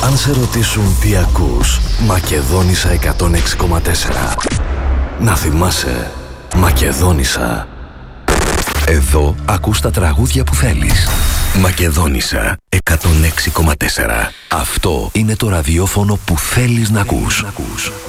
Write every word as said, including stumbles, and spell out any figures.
Αν σε ρωτήσουν τι ακούς, Μακεδόνισσα εκατόν έξι κόμμα τέσσερα. Να θυμάσαι, Μακεδόνισσα. Εδώ ακούς τα τραγούδια που θέλεις. Μακεδόνισσα εκατόν έξι κόμμα τέσσερα. Αυτό είναι το ραδιόφωνο που θέλεις να ακούς.